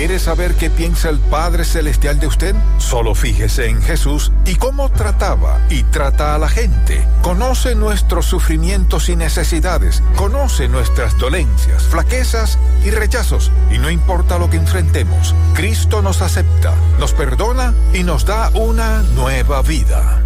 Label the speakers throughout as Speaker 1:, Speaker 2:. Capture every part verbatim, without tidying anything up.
Speaker 1: ¿Quiere saber qué piensa el Padre Celestial de usted? Solo fíjese en Jesús y cómo trataba y trata a la gente. Conoce nuestros sufrimientos y necesidades. Conoce nuestras dolencias, flaquezas y rechazos. Y no importa lo que enfrentemos, Cristo nos acepta, nos perdona y nos da una nueva vida.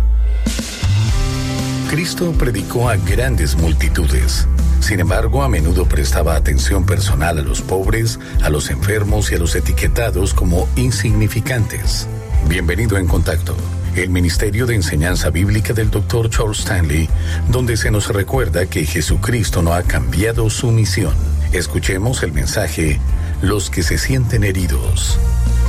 Speaker 2: Cristo predicó a grandes multitudes. Sin embargo, a menudo prestaba atención personal a los pobres, a los enfermos y a los etiquetados como insignificantes. Bienvenido en Contacto, el Ministerio de Enseñanza Bíblica del doctor Charles Stanley, donde se nos recuerda que Jesucristo no ha cambiado su misión. Escuchemos el mensaje, Los que se sienten heridos.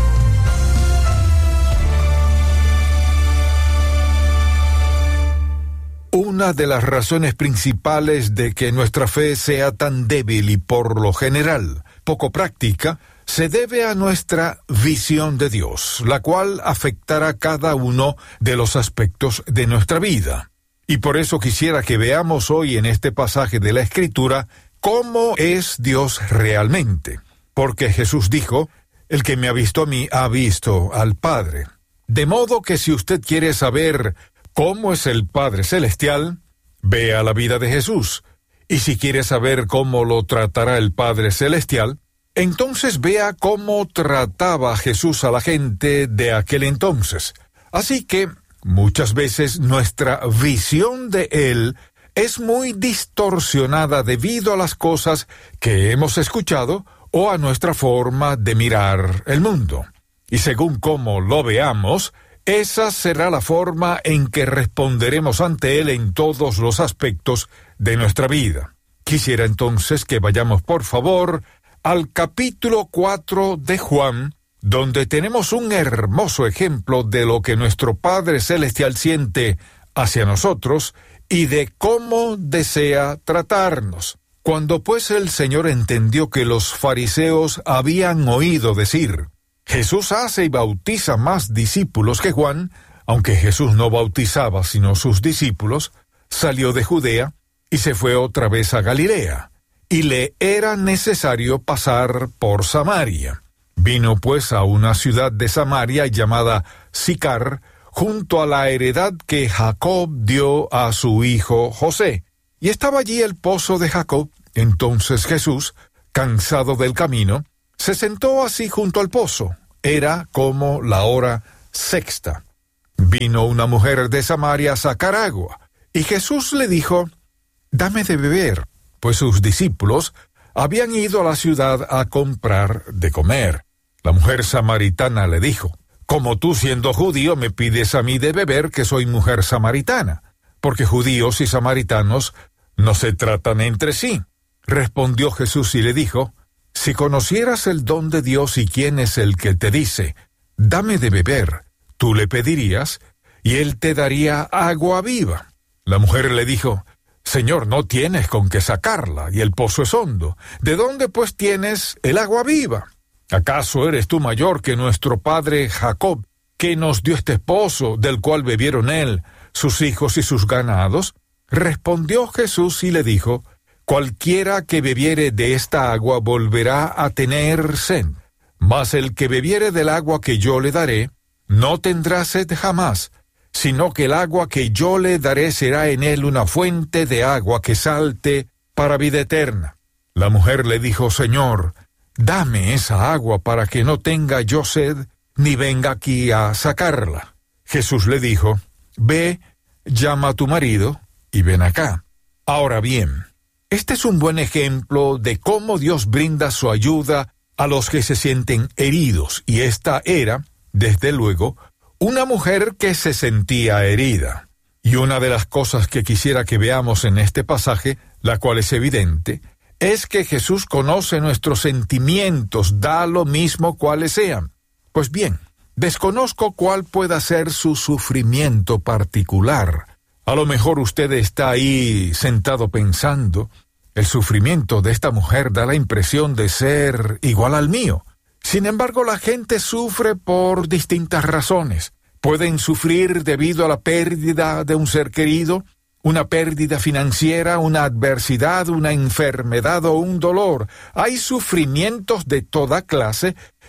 Speaker 1: Una de las razones principales de que nuestra fe sea tan débil y por lo general poco práctica se debe a nuestra visión de Dios, la cual afectará cada uno de los aspectos de nuestra vida. Y por eso quisiera que veamos hoy en este pasaje de la Escritura cómo es Dios realmente. Porque Jesús dijo, el que me ha visto a mí ha visto al Padre. De modo que si usted quiere saber cómo es el Padre Celestial, vea la vida de Jesús. Y si quiere saber cómo lo tratará el Padre Celestial, entonces vea cómo trataba Jesús a la gente de aquel entonces. Así que, muchas veces nuestra visión de Él es muy distorsionada debido a las cosas que hemos escuchado o a nuestra forma de mirar el mundo. Y según cómo lo veamos, esa será la forma en que responderemos ante Él en todos los aspectos de nuestra vida. Quisiera entonces que vayamos, por favor, al capítulo cuatro de Juan, donde tenemos un hermoso ejemplo de lo que nuestro Padre Celestial siente hacia nosotros y de cómo desea tratarnos. Cuando pues el Señor entendió que los fariseos habían oído decir, Jesús hace y bautiza más discípulos que Juan, aunque Jesús no bautizaba sino sus discípulos, salió de Judea y se fue otra vez a Galilea, y le era necesario pasar por Samaria. Vino pues a una ciudad de Samaria llamada Sicar, junto a la heredad que Jacob dio a su hijo José. Y estaba allí el pozo de Jacob. Entonces Jesús, cansado del camino, se sentó así junto al pozo. Era como la hora sexta. Vino una mujer de Samaria a sacar agua, y Jesús le dijo, «Dame de beber», pues sus discípulos habían ido a la ciudad a comprar de comer. La mujer samaritana le dijo, «Como tú siendo judío me pides a mí de beber que soy mujer samaritana, porque judíos y samaritanos no se tratan entre sí». Respondió Jesús y le dijo, «Si conocieras el don de Dios y quién es el que te dice, dame de beber, tú le pedirías, y él te daría agua viva». La mujer le dijo, «Señor, no tienes con qué sacarla, y el pozo es hondo. ¿De dónde pues tienes el agua viva? ¿Acaso eres tú mayor que nuestro padre Jacob, que nos dio este pozo, del cual bebieron él, sus hijos y sus ganados?» Respondió Jesús y le dijo, «Cualquiera que bebiere de esta agua volverá a tener sed, mas el que bebiere del agua que yo le daré, no tendrá sed jamás, sino que el agua que yo le daré será en él una fuente de agua que salte para vida eterna». La mujer le dijo, «Señor, dame esa agua para que no tenga yo sed, ni venga aquí a sacarla». Jesús le dijo, «Ve, llama a tu marido, y ven acá». Ahora bien, este es un buen ejemplo de cómo Dios brinda su ayuda a los que se sienten heridos, y esta era, desde luego, una mujer que se sentía herida. Y una de las cosas que quisiera que veamos en este pasaje, la cual es evidente, es que Jesús conoce nuestros sentimientos, da lo mismo cuáles sean. Pues bien, desconozco cuál pueda ser su sufrimiento particular. A lo mejor usted está ahí sentado pensando, el sufrimiento de esta mujer da la impresión de ser igual al mío. Sin embargo, la gente sufre por distintas razones. Pueden sufrir debido a la pérdida de un ser querido, una pérdida financiera, una adversidad, una enfermedad o un dolor. Hay sufrimientos de toda clase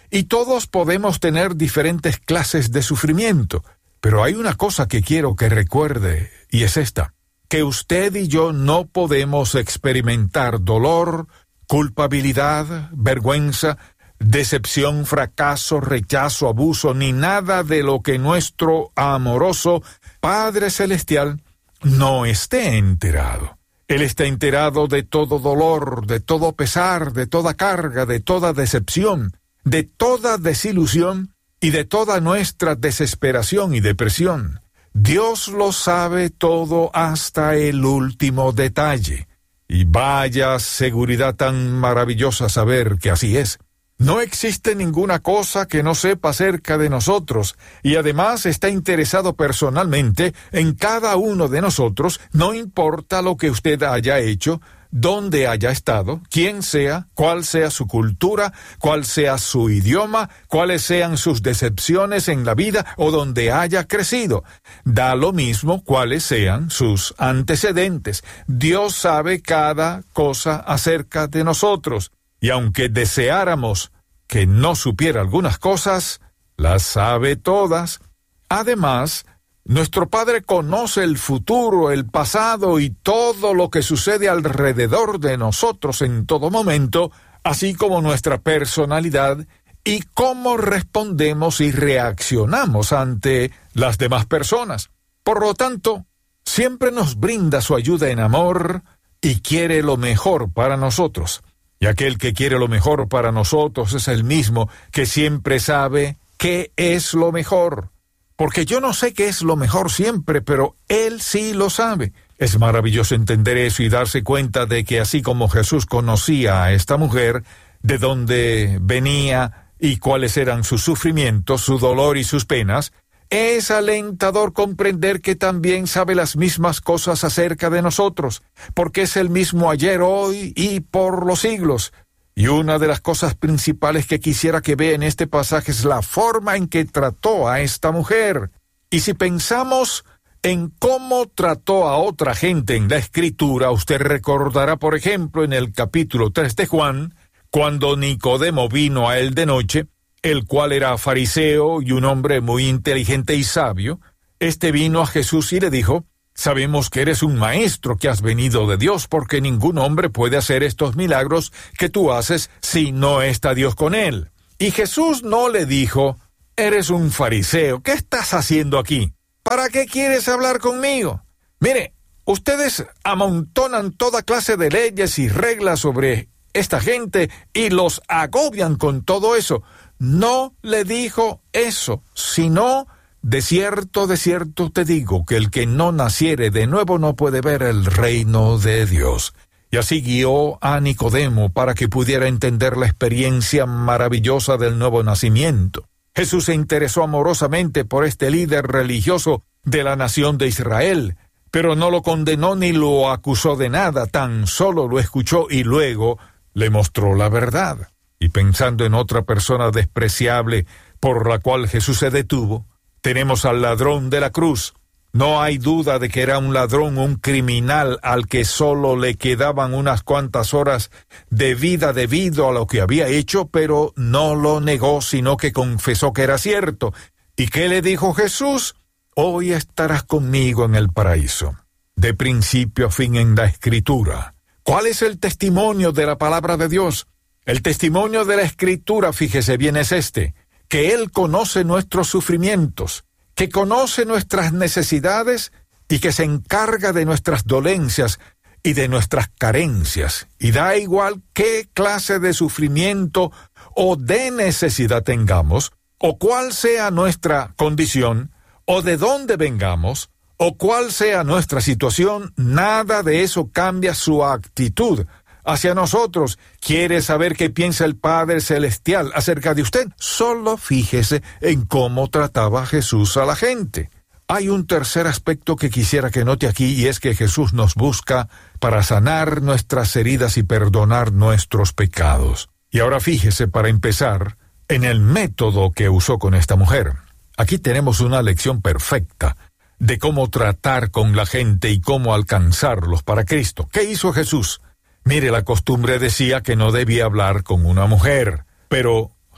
Speaker 1: y todos podemos tener diferentes clases de sufrimiento. Pero hay una cosa que quiero que recuerde, y es esta: que usted y yo no podemos experimentar dolor, culpabilidad, vergüenza, decepción, fracaso, rechazo, abuso, ni nada de lo que nuestro amoroso Padre Celestial no esté enterado. Él está enterado de todo dolor, de todo pesar, de toda carga, de toda decepción, de toda desilusión y de toda nuestra desesperación y depresión. Dios lo sabe todo hasta el último detalle. Y vaya seguridad tan maravillosa saber que así es. No existe ninguna cosa que no sepa acerca de nosotros, y además está interesado personalmente en cada uno de nosotros, no importa lo que usted haya hecho, dónde haya estado, quién sea, cuál sea su cultura, cuál sea su idioma, cuáles sean sus decepciones en la vida o donde haya crecido. Da lo mismo cuáles sean sus antecedentes. Dios sabe cada cosa acerca de nosotros. Y aunque deseáramos que no supiera algunas cosas, las sabe todas. Además, nuestro Padre conoce el futuro, el pasado y todo lo que sucede alrededor de nosotros en todo momento, así como nuestra personalidad y cómo respondemos y reaccionamos ante las demás personas. Por lo tanto, siempre nos brinda su ayuda en amor y quiere lo mejor para nosotros. Y aquel que quiere lo mejor para nosotros es el mismo que siempre sabe qué es lo mejor. Porque yo no sé qué es lo mejor siempre, pero Él sí lo sabe. Es maravilloso entender eso y darse cuenta de que así como Jesús conocía a esta mujer, de dónde venía y cuáles eran sus sufrimientos, su dolor y sus penas, es alentador comprender que también sabe las mismas cosas acerca de nosotros, porque es el mismo ayer, hoy y por los siglos. Y una de las cosas principales que quisiera que vea en este pasaje es la forma en que trató a esta mujer. Y si pensamos en cómo trató a otra gente en la Escritura, usted recordará, por ejemplo, en el capítulo tres de Juan, cuando Nicodemo vino a él de noche, el cual era fariseo y un hombre muy inteligente y sabio. Este vino a Jesús y le dijo: sabemos que eres un maestro, que has venido de Dios, porque ningún hombre puede hacer estos milagros que tú haces si no está Dios con él. Y Jesús no le dijo: eres un fariseo, ¿qué estás haciendo aquí? ¿Para qué quieres hablar conmigo? Mire, ustedes amontonan toda clase de leyes y reglas sobre esta gente y los agobian con todo eso. No le dijo eso, sino: de cierto, de cierto te digo, que el que no naciere de nuevo no puede ver el reino de Dios. Y así guió a Nicodemo para que pudiera entender la experiencia maravillosa del nuevo nacimiento. Jesús se interesó amorosamente por este líder religioso de la nación de Israel, pero no lo condenó ni lo acusó de nada, tan solo lo escuchó y luego le mostró la verdad. Y pensando en otra persona despreciable por la cual Jesús se detuvo, tenemos al ladrón de la cruz. No hay duda de que era un ladrón, un criminal al que solo le quedaban unas cuantas horas de vida debido a lo que había hecho, pero no lo negó, sino que confesó que era cierto. ¿Y qué le dijo Jesús? Hoy estarás conmigo en el paraíso. De principio a fin en la Escritura. ¿Cuál es el testimonio de la palabra de Dios? El testimonio de la Escritura, fíjese bien, es este: que Él conoce nuestros sufrimientos, que conoce nuestras necesidades y que se encarga de nuestras dolencias y de nuestras carencias. Y da igual qué clase de sufrimiento o de necesidad tengamos, o cuál sea nuestra condición, o de dónde vengamos, o cuál sea nuestra situación, nada de eso cambia su actitud hacia nosotros. ¿Quiere saber qué piensa el Padre Celestial acerca de usted? Solo fíjese en cómo trataba Jesús a la gente. Hay un tercer aspecto que quisiera que note aquí, y es que Jesús nos busca para sanar nuestras heridas y perdonar nuestros pecados. Y ahora fíjese, para empezar, en el método que usó con esta mujer. Aquí tenemos una lección perfecta de cómo tratar con la gente y cómo alcanzarlos para Cristo. ¿Qué hizo Jesús? Mire, la costumbre decía que no debía hablar con una mujer, pero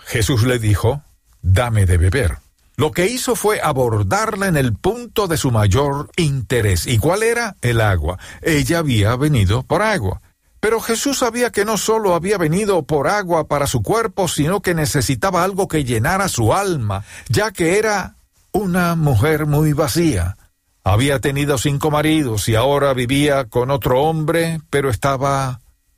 Speaker 1: Jesús le dijo, dame de beber. Lo que hizo fue abordarla en el punto de su mayor interés. ¿Y cuál era? El agua. Ella había venido por agua. Pero Jesús sabía que no solo había venido por agua para su cuerpo, sino que necesitaba algo que llenara su alma, ya que era una mujer muy vacía. Había tenido cinco maridos y ahora vivía con otro hombre, pero estaba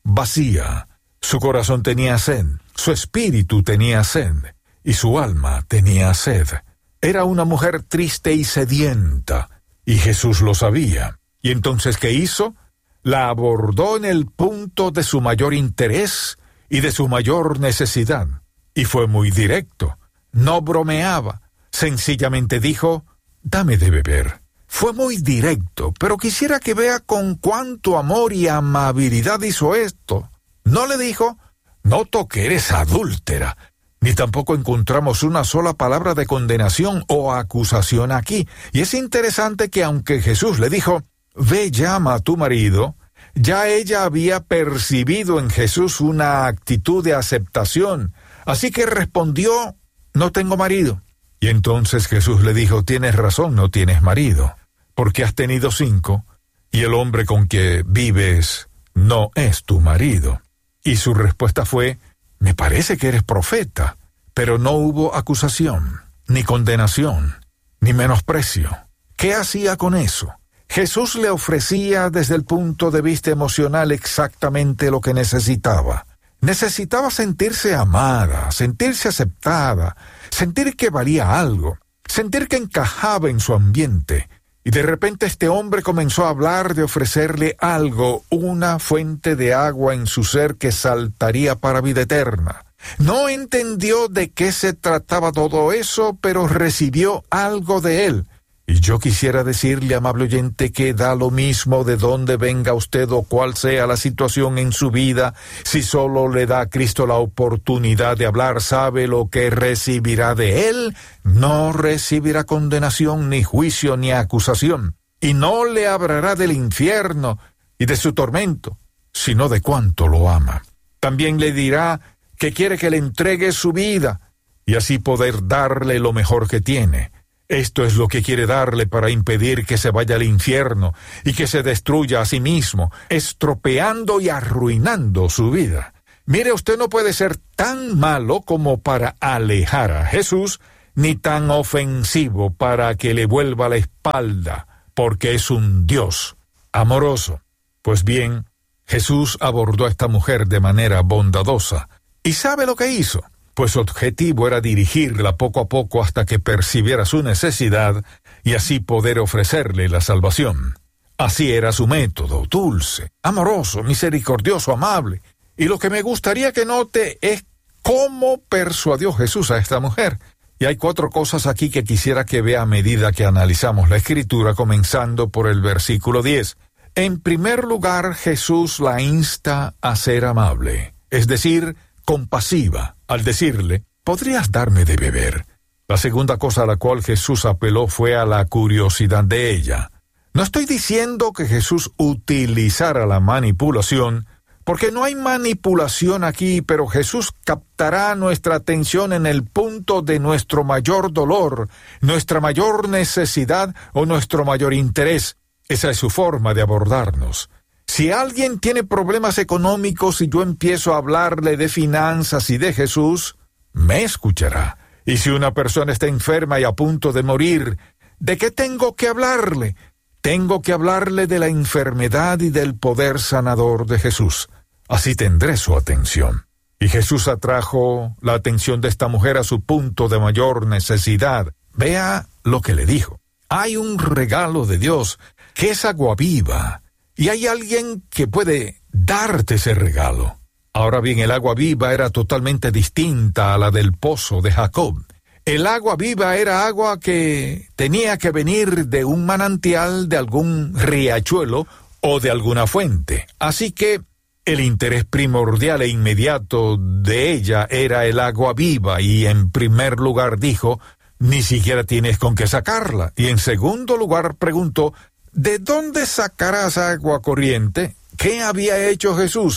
Speaker 1: vacía. Su corazón tenía sed, su espíritu tenía sed, y su alma tenía sed. Era una mujer triste y sedienta, y Jesús lo sabía. ¿Y entonces qué hizo? La abordó en el punto de su mayor interés y de su mayor necesidad. Y fue muy directo. No bromeaba. Sencillamente dijo, dame de beber. Fue muy directo, pero quisiera que vea con cuánto amor y amabilidad hizo esto. No le dijo, noto que eres adúltera. Ni tampoco encontramos una sola palabra de condenación o acusación aquí. Y es interesante que aunque Jesús le dijo, ve, llama a tu marido, ya ella había percibido en Jesús una actitud de aceptación. Así que respondió, no tengo marido. Y entonces Jesús le dijo, tienes razón, no tienes marido, porque has tenido cinco, y el hombre con que vives no es tu marido. Y su respuesta fue, me parece que eres profeta, pero no hubo acusación, ni condenación, ni menosprecio. ¿Qué hacía con eso? Jesús le ofrecía desde el punto de vista emocional exactamente lo que necesitaba. Necesitaba sentirse amada, sentirse aceptada, sentir que valía algo, sentir que encajaba en su ambiente. Y de repente este hombre comenzó a hablar de ofrecerle algo, una fuente de agua en su ser que saltaría para vida eterna. No entendió de qué se trataba todo eso, pero recibió algo de él. Y yo quisiera decirle, amable oyente, que da lo mismo de dónde venga usted o cuál sea la situación en su vida, si solo le da a Cristo la oportunidad de hablar, sabe lo que recibirá de él. No recibirá condenación, ni juicio, ni acusación, y no le hablará del infierno y de su tormento, sino de cuánto lo ama. También le dirá que quiere que le entregue su vida, y así poder darle lo mejor que tiene. Esto es lo que quiere darle para impedir que se vaya al infierno y que se destruya a sí mismo, estropeando y arruinando su vida. Mire, usted no puede ser tan malo como para alejar a Jesús, ni tan ofensivo para que le vuelva la espalda, porque es un Dios amoroso. Pues bien, Jesús abordó a esta mujer de manera bondadosa. ¿Y sabe lo que hizo? Pues su objetivo era dirigirla poco a poco hasta que percibiera su necesidad y así poder ofrecerle la salvación. Así era su método, dulce, amoroso, misericordioso, amable. Y lo que me gustaría que note es cómo persuadió Jesús a esta mujer. Y hay cuatro cosas aquí que quisiera que vea a medida que analizamos la Escritura, comenzando por el versículo diez. En primer lugar, Jesús la insta a ser amable, es decir, compasiva, al decirle, ¿podrías darme de beber? La segunda cosa a la cual Jesús apeló fue a la curiosidad de ella. No estoy diciendo que Jesús utilizara la manipulación, porque no hay manipulación aquí, pero Jesús captará nuestra atención en el punto de nuestro mayor dolor, nuestra mayor necesidad o nuestro mayor interés. Esa es su forma de abordarnos. Si alguien tiene problemas económicos y yo empiezo a hablarle de finanzas y de Jesús, me escuchará. Y si una persona está enferma y a punto de morir, ¿de qué tengo que hablarle? Tengo que hablarle de la enfermedad y del poder sanador de Jesús. Así tendré su atención. Y Jesús atrajo la atención de esta mujer a su punto de mayor necesidad. Vea lo que le dijo. Hay un regalo de Dios, que es agua viva. Y hay alguien que puede darte ese regalo. Ahora bien, el agua viva era totalmente distinta a la del pozo de Jacob. El agua viva era agua que tenía que venir de un manantial, de algún riachuelo o de alguna fuente. Así que el interés primordial e inmediato de ella era el agua viva y en primer lugar dijo, ni siquiera tienes con qué sacarla. Y en segundo lugar preguntó, ¿de dónde sacarás agua corriente? ¿Qué había hecho Jesús?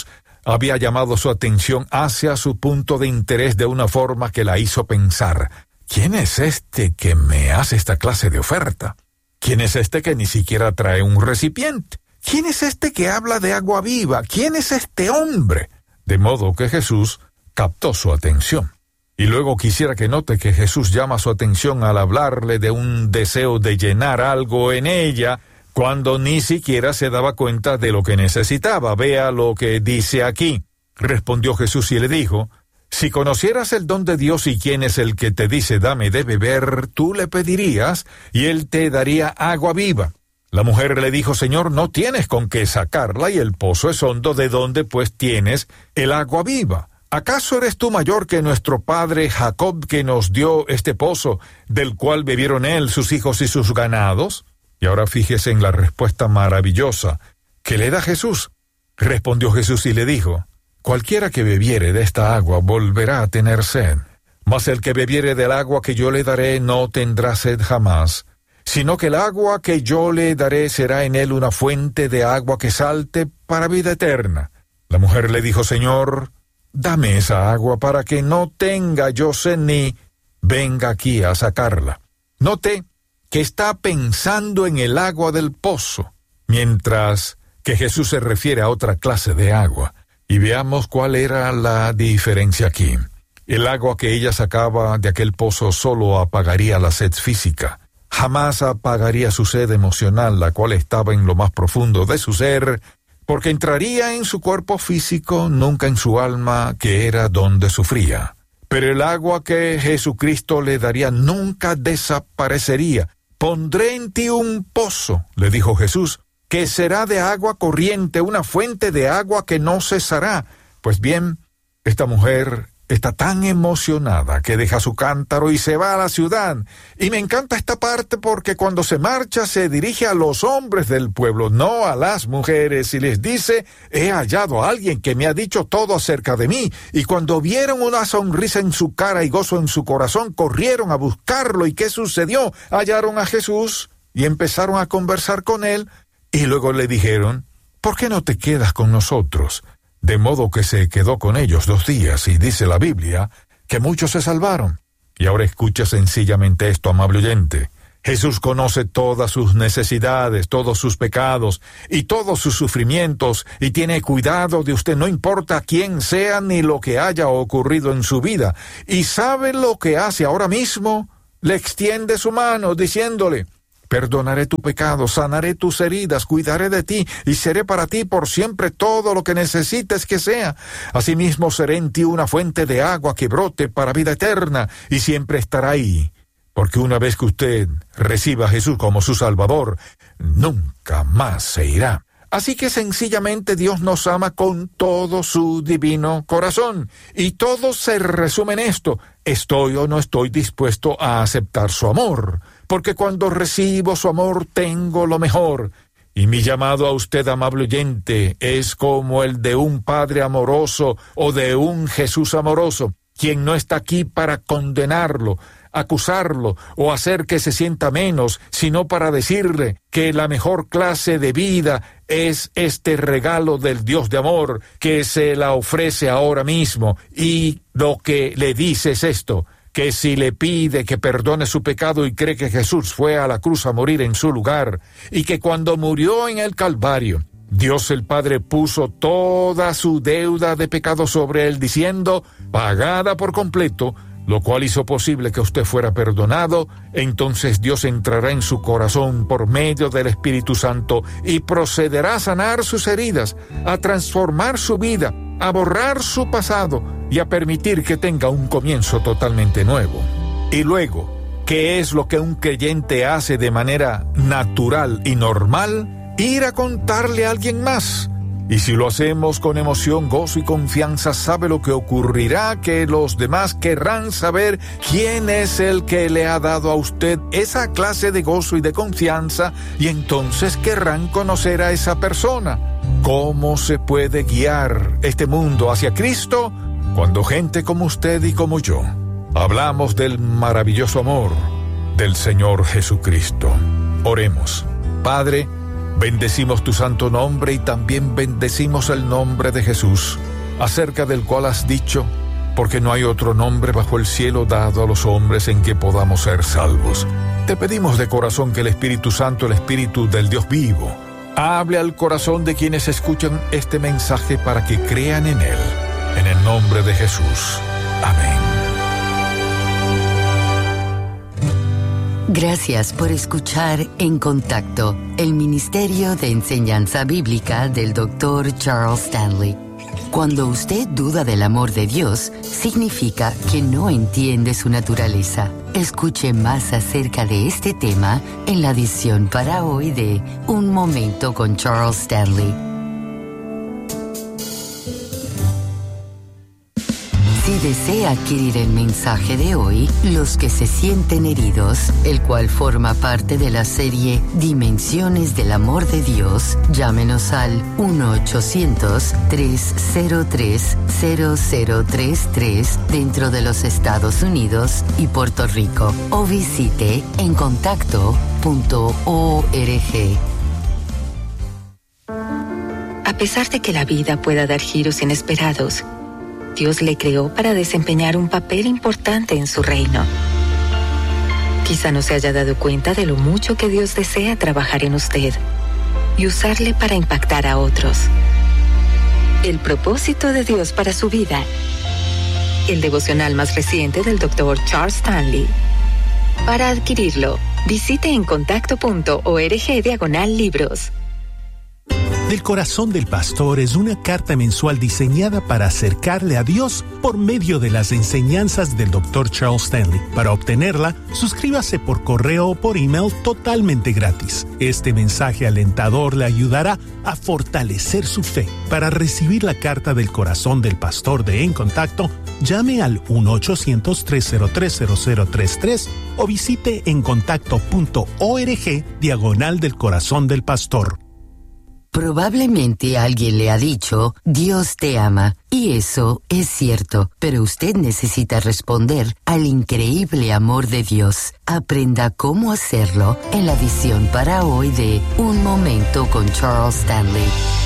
Speaker 1: había llamado su atención hacia su punto de interés de una forma que la hizo pensar: ¿quién es este que me hace esta clase de oferta? ¿Quién es este que ni siquiera trae un recipiente? ¿Quién es este que habla de agua viva? ¿Quién es este hombre? De modo que Jesús captó su atención. Y luego quisiera que note que Jesús llama su atención al hablarle de un deseo de llenar algo en ella, cuando ni siquiera se daba cuenta de lo que necesitaba. Vea lo que dice aquí. Respondió Jesús y le dijo: si conocieras el don de Dios y quién es el que te dice dame de beber, tú le pedirías y él te daría agua viva. La mujer le dijo: Señor, no tienes con qué sacarla y el pozo es hondo, ¿de dónde pues tienes el agua viva? ¿Acaso eres tú mayor que nuestro padre Jacob, que nos dio este pozo, del cual bebieron él, sus hijos y sus ganados? Y ahora fíjese en la respuesta maravillosa que le da Jesús. Respondió Jesús y le dijo: cualquiera que bebiere de esta agua volverá a tener sed, mas el que bebiere del agua que yo le daré no tendrá sed jamás, sino que el agua que yo le daré será en él una fuente de agua que salte para vida eterna. La mujer le dijo: Señor, dame esa agua para que no tenga yo sed ni venga aquí a sacarla. Note que está pensando en el agua del pozo, mientras que Jesús se refiere a otra clase de agua. Y veamos cuál era la diferencia aquí. El agua que ella sacaba de aquel pozo solo apagaría la sed física. Jamás apagaría su sed emocional, la cual estaba en lo más profundo de su ser, porque entraría en su cuerpo físico, nunca en su alma, que era donde sufría. Pero el agua que Jesucristo le daría nunca desaparecería. Pondré en ti un pozo, le dijo Jesús, que será de agua corriente, una fuente de agua que no cesará. Pues bien, esta mujer está tan emocionada que deja su cántaro y se va a la ciudad. Y me encanta esta parte porque cuando se marcha se dirige a los hombres del pueblo, no a las mujeres, y les dice: he hallado a alguien que me ha dicho todo acerca de mí. Y cuando vieron una sonrisa en su cara y gozo en su corazón, corrieron a buscarlo. ¿Y qué sucedió? Hallaron a Jesús y empezaron a conversar con él. Y luego le dijeron: ¿por qué no te quedas con nosotros? De modo que se quedó con ellos dos días, y dice la Biblia que muchos se salvaron. Y ahora escucha sencillamente esto, amable oyente. Jesús conoce todas sus necesidades, todos sus pecados y todos sus sufrimientos, y tiene cuidado de usted, no importa quién sea ni lo que haya ocurrido en su vida. Y sabe lo que hace ahora mismo. Le extiende su mano diciéndole: perdonaré tu pecado, sanaré tus heridas, cuidaré de ti y seré para ti por siempre todo lo que necesites que sea. Asimismo seré en ti una fuente de agua que brote para vida eterna y siempre estará ahí. Porque una vez que usted reciba a Jesús como su Salvador, nunca más se irá. Así que sencillamente Dios nos ama con todo su divino corazón. Y todo se resume en esto: ¿estoy o no estoy dispuesto a aceptar su amor? Porque cuando recibo su amor tengo lo mejor. Y mi llamado a usted, amable oyente, es como el de un Padre amoroso o de un Jesús amoroso, quien no está aquí para condenarlo, acusarlo o hacer que se sienta menos, sino para decirle que la mejor clase de vida es este regalo del Dios de amor que se la ofrece ahora mismo. Y lo que le dice es esto: que si le pide que perdone su pecado y cree que Jesús fue a la cruz a morir en su lugar, y que cuando murió en el Calvario, Dios el Padre puso toda su deuda de pecado sobre él, diciendo: pagada por completo, lo cual hizo posible que usted fuera perdonado. Entonces Dios entrará en su corazón por medio del Espíritu Santo y procederá a sanar sus heridas, a transformar su vida, a borrar su pasado y a permitir que tenga un comienzo totalmente nuevo. Y luego, ¿qué es lo que un creyente hace de manera natural y normal? Ir a contarle a alguien más. Y si lo hacemos con emoción, gozo y confianza, ¿sabe lo que ocurrirá? Que los demás querrán saber quién es el que le ha dado a usted esa clase de gozo y de confianza, y entonces querrán conocer a esa persona. ¿Cómo se puede guiar este mundo hacia Cristo? Cuando gente como usted y como yo hablamos del maravilloso amor del Señor Jesucristo. Oremos. Padre, bendecimos tu santo nombre y también bendecimos el nombre de Jesús, acerca del cual has dicho, porque no hay otro nombre bajo el cielo dado a los hombres en que podamos ser salvos. Te pedimos de corazón que el Espíritu Santo, el Espíritu del Dios vivo, hable al corazón de quienes escuchan este mensaje para que crean en él. En el nombre de Jesús. Amén.
Speaker 3: Gracias por escuchar En Contacto, el Ministerio de Enseñanza Bíblica del doctor Charles Stanley. Cuando usted duda del amor de Dios, significa que no entiende su naturaleza. Escuche más acerca de este tema en la edición para hoy de Un Momento con Charles Stanley. Si desea adquirir el mensaje de hoy, Los que se sienten heridos, el cual forma parte de la serie Dimensiones del Amor de Dios, llámenos al uno ochocientos, tres cero tres, cero cero tres tres dentro de los Estados Unidos y Puerto Rico o visite en contacto punto org.
Speaker 4: A pesar de que la vida pueda dar giros inesperados, Dios le creó para desempeñar un papel importante en su reino. Quizá no se haya dado cuenta de lo mucho que Dios desea trabajar en usted y usarle para impactar a otros. El propósito de Dios para su vida. El devocional más reciente del doctor Charles Stanley. Para adquirirlo, visite en contacto punto org diagonal libros.
Speaker 5: Del Corazón del Pastor es una carta mensual diseñada para acercarle a Dios por medio de las enseñanzas del doctor Charles Stanley. Para obtenerla, suscríbase por correo o por email totalmente gratis. Este mensaje alentador le ayudará a fortalecer su fe. Para recibir la carta del Corazón del Pastor de En Contacto, llame al uno ochocientos, tres cero tres, cero cero tres tres o visite en contacto punto org diagonal del Corazón del Pastor.
Speaker 3: Probablemente alguien le ha dicho, Dios te ama, y eso es cierto, pero usted necesita responder al increíble amor de Dios. Aprenda cómo hacerlo en la edición para hoy de Un Momento con Charles Stanley.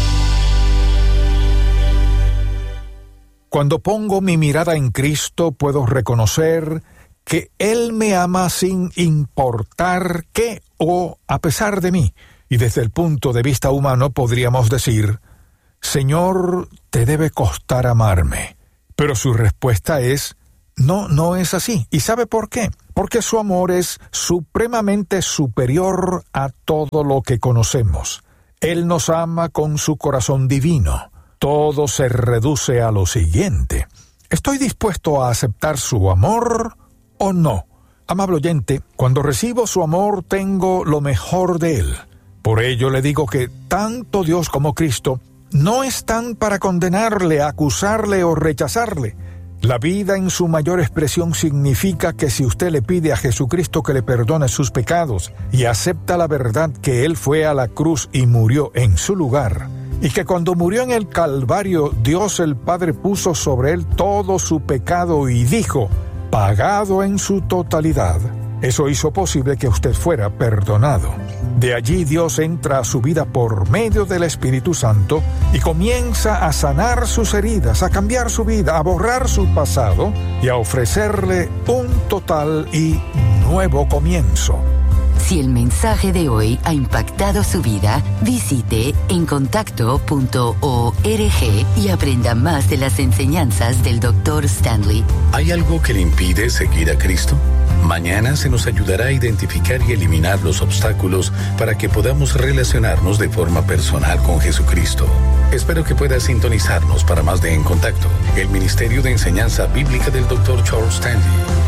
Speaker 1: Cuando pongo mi mirada en Cristo, puedo reconocer que Él me ama sin importar qué o a pesar de mí. Y desde el punto de vista humano podríamos decir, Señor, te debe costar amarme. Pero su respuesta es, no, no es así. ¿Y sabe por qué? Porque su amor es supremamente superior a todo lo que conocemos. Él nos ama con su corazón divino. Todo se reduce a lo siguiente. ¿Estoy dispuesto a aceptar su amor o no? Amable oyente, cuando recibo su amor tengo lo mejor de Él. Por ello le digo que tanto Dios como Cristo no están para condenarle, acusarle o rechazarle. La vida en su mayor expresión significa que si usted le pide a Jesucristo que le perdone sus pecados y acepta la verdad que Él fue a la cruz y murió en su lugar, y que cuando murió en el Calvario, Dios el Padre puso sobre Él todo su pecado y dijo, pagado en su totalidad. Eso hizo posible que usted fuera perdonado. De allí Dios entra a su vida por medio del Espíritu Santo y comienza a sanar sus heridas, a cambiar su vida, a borrar su pasado y a ofrecerle un total y nuevo comienzo.
Speaker 3: Si el mensaje de hoy ha impactado su vida, visite en contacto punto org y aprenda más de las enseñanzas del doctor Stanley.
Speaker 2: ¿Hay algo que le impide seguir a Cristo? Mañana se nos ayudará a identificar y eliminar los obstáculos para que podamos relacionarnos de forma personal con Jesucristo. Espero que pueda sintonizarnos para más de En Contacto, el Ministerio de Enseñanza Bíblica del doctor Charles Stanley.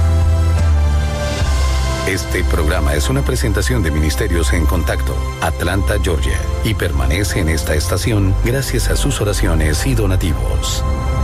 Speaker 2: Este programa es una presentación de Ministerios En Contacto, Atlanta, Georgia, y permanece en esta estación gracias a sus oraciones y donativos.